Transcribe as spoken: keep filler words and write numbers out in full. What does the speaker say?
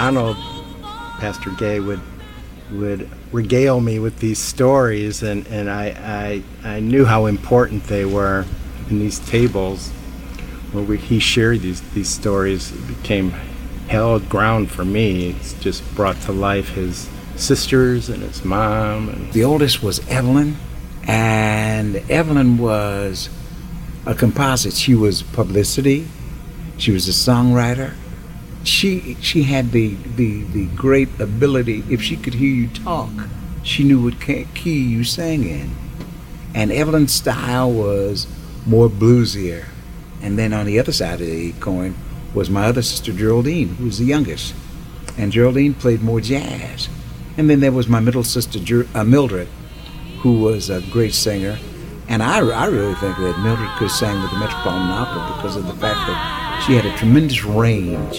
Donald, Pastor Gay, would would regale me with these stories, and, and I, I I knew how important they were in these tables where we, he shared these, these stories. It became hallowed ground for me. It's just brought to life his sisters and his mom. And the oldest was Evelyn, and Evelyn was a composite. She was publicity. She was a songwriter. She she had the, the, the great ability, if she could hear you talk, she knew what key you sang in. And Evelyn's style was more bluesier. And then on the other side of the coin was my other sister, Geraldine, who was the youngest. And Geraldine played more jazz. And then there was my middle sister, Ger- uh, Mildred, who was a great singer. And I, I really think that Mildred could sing with the Metropolitan Opera because of the fact that she had a tremendous range